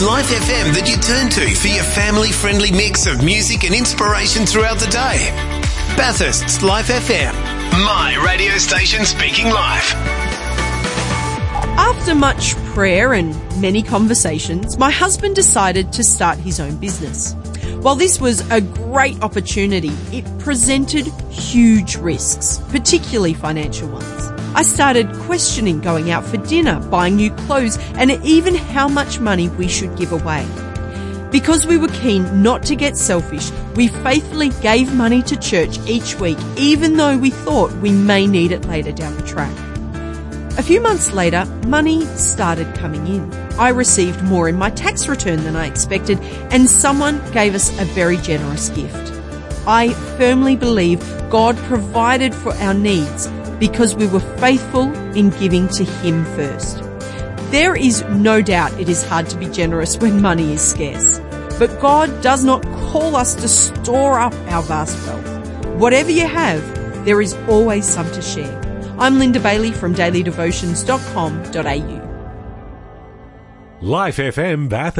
It's Life FM that you turn to for your family-friendly mix of music and inspiration throughout the day. Bathurst's Life FM, my radio station speaking life. After much prayer and many conversations, my husband decided to start his own business. While this was a great opportunity, it presented huge risks, particularly financial ones. I started questioning going out for dinner, buying new clothes, and even how much money we should give away. Because we were keen not to get selfish, we faithfully gave money to church each week, even though we thought we may need it later down the track. A few months later, money started coming in. I received more in my tax return than I expected, and someone gave us a very generous gift. I firmly believe God provided for our needs because we were faithful in giving to Him first. There is no doubt it is hard to be generous when money is scarce, but God does not call us to store up our vast wealth. Whatever you have, there is always some to share. I'm Linda Bailey from dailydevotions.com.au. Life FM Bathurst.